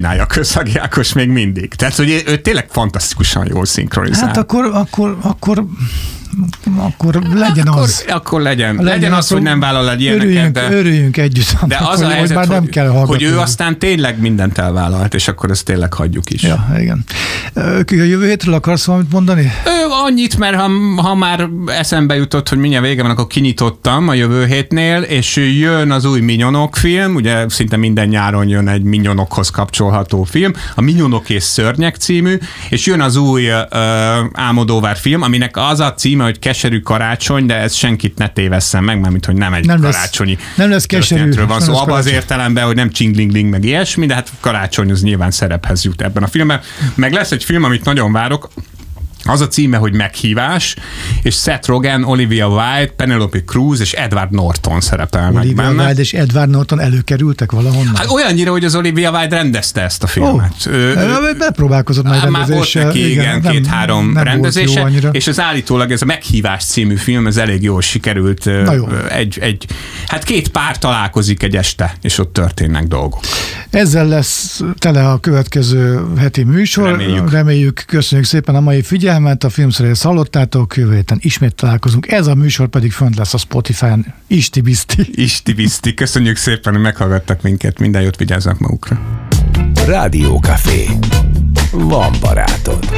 csinálja a Kőszegi Ákos még mindig. Tehát, hogy ő tényleg fantasztikusan jól szinkronizál. Hát akkor legyen az. Akkor legyen az, hogy nem vállal egy ilyeneket. Örüljünk együtt. De az a helyzet, már nem kell hogy ő aztán tényleg mindent elvállalt, és akkor ezt tényleg hagyjuk is. Ja, igen. A jövő hétről akarsz valamit mondani? Annyit, mert ha már eszembe jutott, hogy mindjárt vége van, akkor kinyitottam a jövő hétnél, és jön az új Minyonok film, ugye szinte minden nyáron jön egy Minyonokhoz kapcsolható film, a Minyonok és szörnyek című, és jön az új Almodóvar film, aminek az a címe, hogy Keserű karácsony, de ez senkit ne tévesszen meg, mármint, hogy nem egy karácsonyi nem lesz keserű. Van szó, abban az értelemben, hogy nem csinglingling meg ilyesmi, de hát karácsony az nyilván szerephez jut ebben a filmben. Meg lesz egy film, amit nagyon várok, az a címe, hogy Meghívás, és Seth Rogen, Olivia Wilde, Penelope Cruz és Edward Norton szerepelnek Olivia benne. Wilde és Edward Norton előkerültek valahonnan? Hát olyannyira, hogy az Olivia Wilde rendezte ezt a filmet. Bepróbálkozott majd rendezéssel. Már volt neki, igen, 2-3 rendezése, és az állítólag ez a Meghívás című film, ez elég jól sikerült. Hát 2 pár találkozik egy este, és ott történnek dolgok. Ezzel lesz tele a következő heti műsor. Reméljük. Köszönjük szépen a mai figyelmet, a filmszerűt hallottátok, jövő héten ismét találkozunk. Ez a műsor pedig fönt lesz a Spotify-n. Isti-biszti. Köszönjük szépen, hogy meghallgattak minket. Minden jót, vigyázzanak magukra. Rádiókafé. Van barátod.